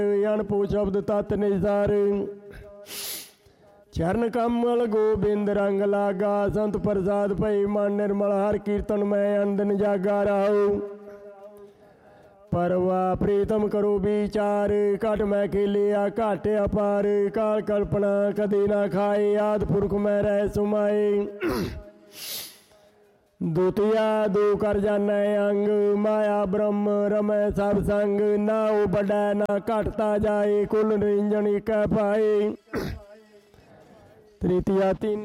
ਅਣਪੋ ਸ਼ਬਦ ਤਤ ਨਿਸਾਰ। ਚਰਨ ਕਮਲ ਗੋਬਿੰਦ ਰੰਗ ਲਾਗਾ, ਸੰਤ ਪ੍ਰਸਾਦ ਭਈ ਮਨ ਨਿਰਮਲ। ਹਰ ਕੀਰਤਨ ਮੈਂ ਅਨੰਦਨ ਜਾਗਾ ਰਾਉ। ਪਰਵਾ ਪ੍ਰੀਤਮ ਕਰੋ ਵਿਚਾਰ, ਘਟ ਮੈਂ ਖੇਲਿਆ ਘਟ ਅਪਾਰ। ਕਾਲ ਕਲਪਨਾ ਕਦੇ ਨਾ ਖਾਏ, ਆਦਿ ਪੁਰਖ ਮੈਂ ਰਹਿ ਸੁਮਾਏ। ਦੁਤੀਆ ਦੋ ਕਰ ਜਾਨੈ ਅੰਗ, ਮਾਇਆ ਬ੍ਰਹਮ ਰਮੈ ਸਭ ਸੰਗ। ਨਾ ਉਹ ਵੱਡਾ ਨਾ ਘਟਤਾ ਜਾਏ, ਕੁਲ ਨਿਰੰਜਨ ਇਕੈ ਪਾਏ। ਤ੍ਰਿਤੀਆ ਤਿੰਨ